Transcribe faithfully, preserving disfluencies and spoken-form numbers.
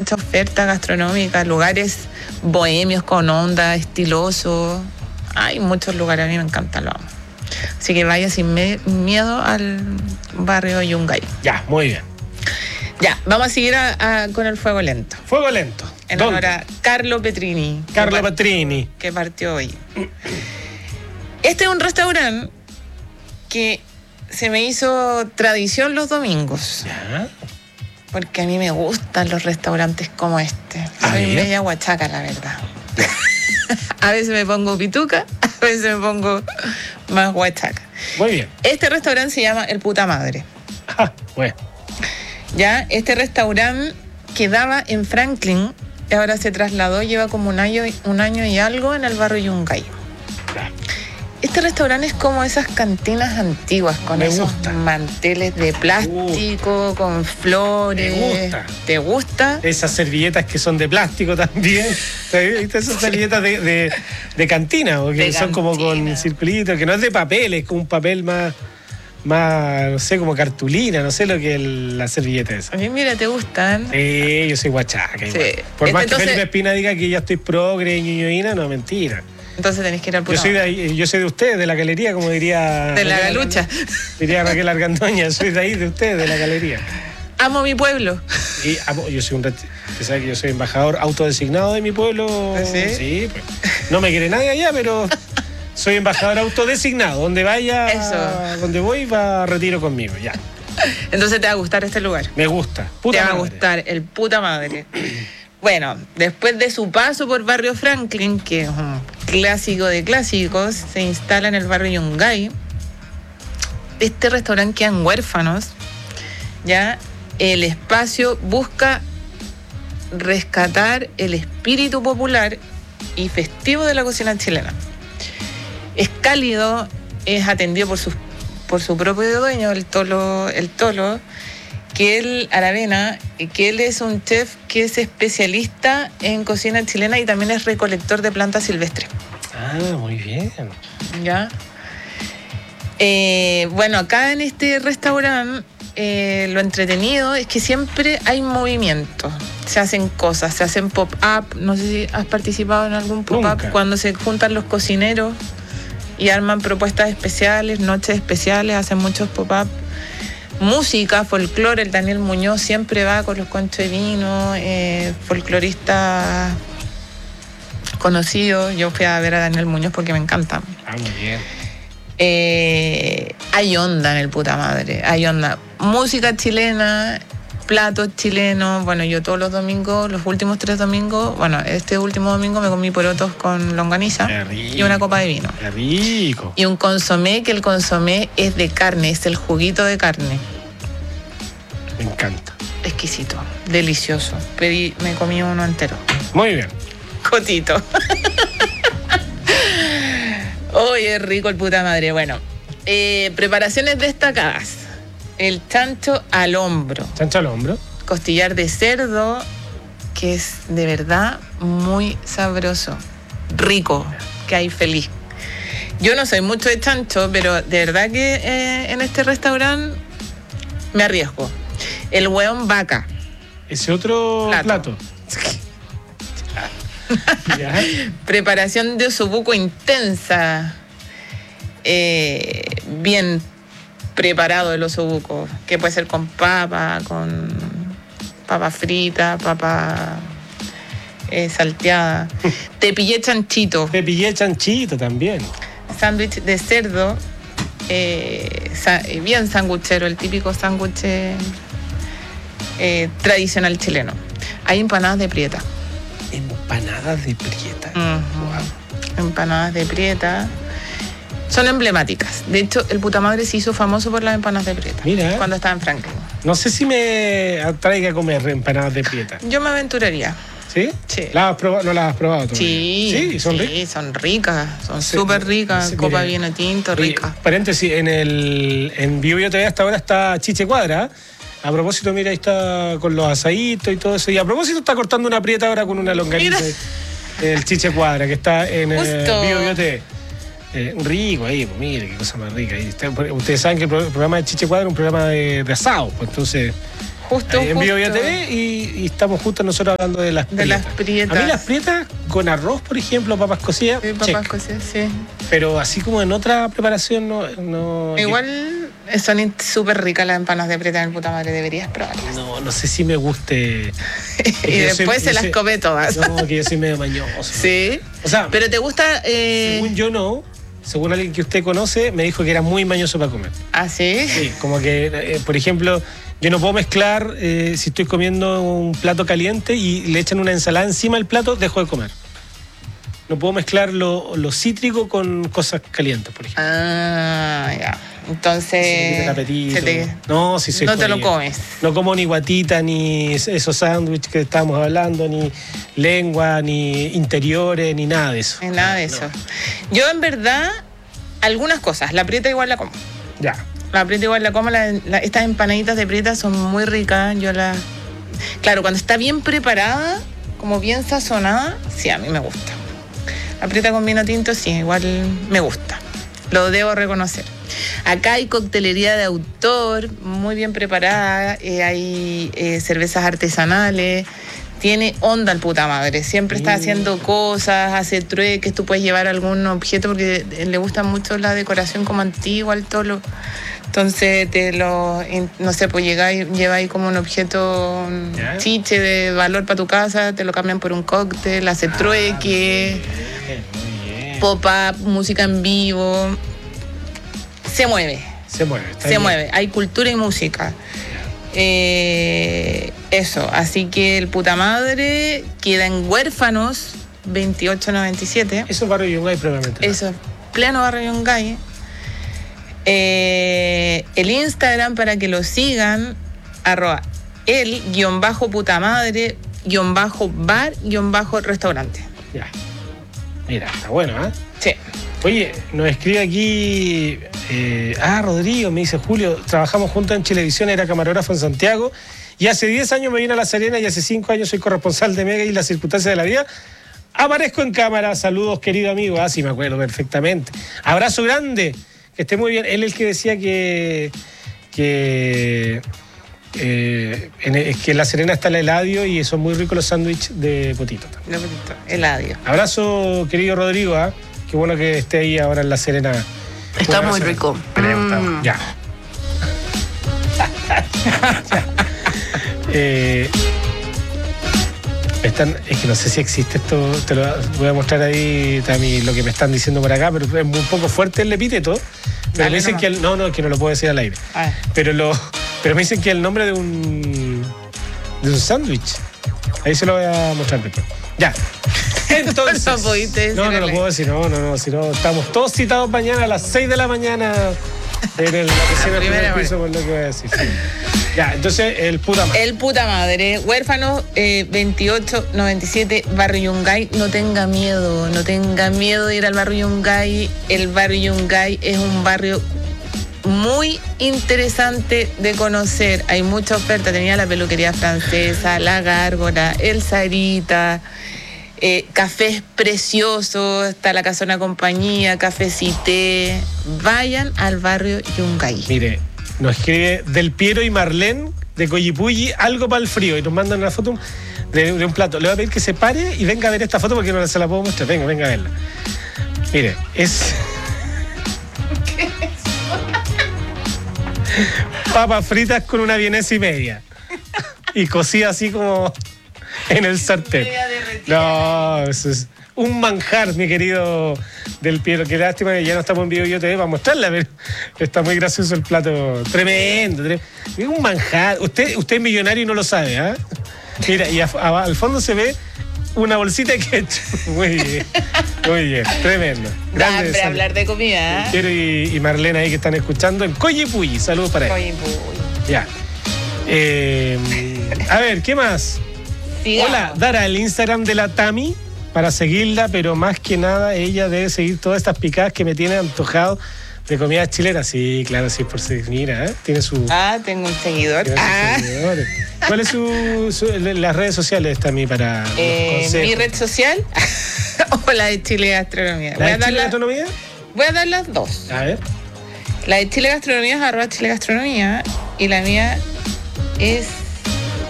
mucha oferta gastronómica, lugares bohemios con onda, estilosos. Hay muchos lugares, a mí me encantan, lo amo. Así que vaya sin me- miedo al barrio Yungay. Ya, muy bien. Ya, vamos a seguir a, a, con el fuego lento. Fuego lento. En ¿Dónde? honor a Carlo Petrini. Carlo que par- Petrini. Que partió hoy. Este es un restaurante que se me hizo tradición los domingos. Ya. Porque a mí me gustan los restaurantes como este. Ah, Soy bien. media huachaca, la verdad. A veces me pongo pituca, a veces me pongo más huachaca. Muy bien. Este restaurante se llama El Puta Madre. Ah, bueno. Ya, este restaurante quedaba en Franklin y ahora se trasladó, lleva como un año, un año y algo en el barrio Yungay. Ya. Este restaurante es como esas cantinas antiguas, con Me esos gusta. manteles de plástico, con flores. Me gusta. ¿Te gusta? Esas servilletas que son de plástico también. ¿Viste? Esas servilletas de, de, de cantina, o que De son como con cantina. circulitos, que no es de papel, es como un papel más, más, no sé, como cartulina, no sé lo que es la servilleta esa. A mí, mira, ¿te gustan? Sí, yo soy guachaca. Sí. Igual. Por más Entonces- que Felipe Espina diga que ya estoy progre y ñoñoína, no, mentira. Entonces tenés que ir al Puta Yo soy, de, Madre. ahí- yo soy de ustedes, de la galería, como diría... De la Raquel galucha. Argandoña. Diría Raquel Argandoña, soy de ahí, de ustedes, de la galería. Amo mi pueblo. Y amo- yo soy un... ret- Usted sabe que yo soy embajador autodesignado de mi pueblo. ¿Sí? Sí, pues. No me quiere nadie allá, pero soy embajador autodesignado. Donde vaya, Eso. donde voy, va a retiro conmigo, ya. Entonces te va a gustar este lugar. Me gusta. Puta te va a madre. gustar el Puta Madre. Bueno, después de su paso por Barrio Franklin, que es un clásico de clásicos, se instala en el barrio Yungay. Este restaurante queda en Huérfanos. Ya, el espacio busca rescatar el espíritu popular y festivo de la cocina chilena. Es cálido, es atendido por su, por su propio dueño, el Tolo, el Tolo, que él, Aravena, que él es un chef que es especialista en cocina chilena y también es recolector de plantas silvestres. Ah, muy bien. ¿Ya? Eh, bueno, acá en este restaurante eh, lo entretenido es que siempre hay movimiento. Se hacen cosas, se hacen pop-up. No sé si has participado en algún pop-up. Nunca. Cuando se juntan los cocineros y arman propuestas especiales, noches especiales, hacen muchos pop-up. Música, folclore, el Daniel Muñoz siempre va con los conchos de vino, eh, folclorista conocido. Yo fui a ver a Daniel Muñoz porque me encanta. Ah, muy bien. Eh, hay onda en el Puta Madre, hay onda. Música chilena, platos chilenos. Bueno, yo todos los domingos, los últimos tres domingos, bueno, este último domingo me comí porotos con longaniza Qué rico. y una copa de vino. Qué rico. Y un consomé, que el consomé es de carne, es el juguito de carne. Me encanta. Exquisito, delicioso. Pedí, me comí uno entero. Muy bien. Cotito. Oye, es rico el Puta Madre. Bueno, eh, preparaciones destacadas. El chancho al hombro. Chancho al hombro. Costillar de cerdo, que es de verdad muy sabroso. Rico, que hay feliz. Yo no soy mucho de chancho, pero de verdad que eh, en este restaurante me arriesgo. El hueón vaca. Ese otro Plato. plato. Ya. Preparación de osobuco intensa. Eh, bien preparado el osobuco, que puede ser con papa, con papa frita, papa eh, salteada. Te pillé chanchito, Te pillé chanchito también. sándwich de cerdo, eh, sa- bien sanguchero, el típico sándwich eh, tradicional chileno. Hay empanadas de prieta. Empanadas de prieta. Ujú. Empanadas de prieta. Son emblemáticas. De hecho, el Puta Madre se hizo famoso por las empanadas de prieta. Mira. Cuando estaba en Franklin. No sé si me traiga a comer empanadas de prieta. Yo me aventuraría. ¿Sí? Sí. ¿Las has probado? ¿No las has probado todavía? Sí. ¿Sí? ¿Y son sí, ricas? son ricas. Son Sí, súper ricas. sí, Copa mire. vino tinto, Oye, rica. paréntesis, en el en Bio Bio T V hasta ahora está Chiche Cuadra. A propósito, mira, ahí está con los asaditos y todo eso. Y a propósito está cortando una prieta ahora con una longaniza. Mira. El Chiche Cuadra, que está en eh, Justo. Bio Bio T V. Eh, rico ahí, pues mire, qué cosa más rica. Ahí está. Ustedes saben que el pro- programa de Chiche Cuadra es un programa de, de asado, pues entonces Justo, en justo. Bio Bio T V y, y estamos justo nosotros hablando de las De prietas. las prietas. A mí las prietas con arroz, por ejemplo, papas cocidas, Sí, check. papas cocidas, sí. Pero así como en otra preparación no... no Igual son in- súper ricas las empanadas de prieta en el puta madre, deberías probarlas. No, no sé si me guste. Y que yo después soy- se yo las soy- come todas. No, que yo soy medio mañoso. Sí. O sea, Pero te gusta. Eh... según yo no, según alguien que usted conoce, me dijo que era muy mañoso para comer. ¿Ah, sí? Sí, como que, eh, por ejemplo, yo no puedo mezclar, eh, si estoy comiendo un plato caliente y le echan una ensalada encima del plato, dejo de comer. No puedo mezclar lo, lo cítrico con cosas calientes, por ejemplo. Ah, ya. Se me Entonces. quita el apetito. se te- No, si soy No te lo jodido. comes. No como ni guatita, ni esos sándwiches que estábamos hablando, ni lengua, ni interiores, ni nada de eso. Ni nada de No. eso. Yo, en verdad, algunas cosas. La prieta igual la como. Ya. La prieta igual la como. La- la- estas empanaditas de prieta son muy ricas. Yo las. Claro, cuando está bien preparada, como bien sazonada, sí, a mí me gusta. La prieta con vino tinto, sí, igual me gusta. Lo debo reconocer. Acá hay coctelería de autor, muy bien preparada. eh, hay eh, cervezas artesanales. Tiene onda el puta madre. Siempre está Mm. haciendo cosas, hace trueques. Tú puedes llevar algún objeto porque le gusta mucho la decoración como antigua, el tolo. Entonces, te lo, in- no sé, pues llegáis, lleváis como un objeto un Ya. chiche de valor para tu casa, te lo cambian por un cóctel, hace trueque, Bien, muy bien. pop-up, música en vivo. Se mueve, Se mueve. está se bien. mueve. Hay cultura y música. Eh, eso, así que el puta madre queda en Huérfanos veintiocho noventa y siete. Eso es barrio Yungay probablemente. ¿no? Eso, pleno barrio Yungay. Eh, el Instagram para que lo sigan, arroba el guión bajo puta madre, guión bajo bar, guión bajo restaurante. Ya. Mira, está bueno, ¿ah? Sí. Oye, nos escribe aquí. eh, ah, Rodrigo, me dice Julio, trabajamos juntos en Chilevisión, era camarógrafo en Santiago. Y hace diez años me vine a La Serena y hace cinco años soy corresponsal de Mega y las circunstancias de la vida. Aparezco en cámara. Saludos, querido amigo. Ah, sí, me acuerdo perfectamente. Abrazo grande. Que esté muy bien. Él es el que decía que. que eh, en, es que en La Serena está el Eladio y son muy ricos los sándwiches de potito también. Lo bonito, el adiós. Abrazo, querido Rodrigo. ¿ah? Qué bueno que esté ahí ahora en La Serena. Está Bueno, muy se- rico. me ha gustado. Mm. Ya. Eh, están, es que no sé si existe esto, te lo voy a mostrar ahí, Tami, lo que me están diciendo por acá, pero es un poco fuerte el epíteto. Pero Dale me dicen nomás. que el, no, no, es que no lo puedo decir al aire. Ah, Pero lo, pero me dicen que el nombre de un de un sándwich. Ahí se lo voy a mostrar después. Ya. Entonces. No pudiste decir No, no al lo aire. puedo decir, no, no, no. Si no, estamos todos citados mañana a las seis de la mañana en el, la oficina del primera primer piso, por lo que voy a decir. Sí. Ya, entonces el puta madre. El puta madre, huérfano eh, veintiocho noventa y siete, barrio Yungay. No tenga miedo, no tenga miedo de ir al barrio Yungay. El barrio Yungay es un barrio muy interesante de conocer. Hay mucha oferta. Tenía la peluquería francesa, la gárgola, el Sarita, eh, cafés preciosos, está la Casona Compañía, Café Cité. Vayan al barrio Yungay. Mire, nos escribe Del Piero y Marlene de Coyipulli, algo para el frío, y nos mandan una foto de, de un plato. Le voy a pedir que se pare y venga a ver esta foto porque no se la puedo mostrar. Venga, venga a verla. Mire, es. Papas fritas con una vienesa y media. Y cocida así como en el sartén. Media derretida. No, eso es un manjar, mi querido Del Piero. Qué lástima que ya no estamos en vivo y yo te para mostrarla, pero está muy gracioso el plato. Tremendo, tremendo. Es un manjar. Usted, usted es millonario y no lo sabe, ¿ah? Mira, y a- a- al fondo se ve una bolsita de ketchup. Muy bien, muy bien, tremendo. Da Grande, hambre sal- hablar de comida, ¿eh? Piero y, y Marlene ahí que están escuchando en Coyipulli. Saludos para ellos. Oye, pues, Ya. Eh, a ver, ¿qué más? sigamos. Hola, Dara, el Instagram de la Tami para seguirla, pero más que nada ella debe seguir todas estas picadas que me tienen antojado de comida chilena. Sí, claro, sí, por seguir. Mira, ¿eh? Tiene su. Ah, tengo un seguidor. tiene sus Ah, seguidores. ¿Cuáles son su, las redes sociales, Tami, para los eh, consejos? mi red social o la de Chile Gastronomía. ¿La Voy de a, dar Chile la- Gastronomía? voy a dar las dos. A ver. La de Chile Gastronomía es arroba Chile Gastronomía y la mía es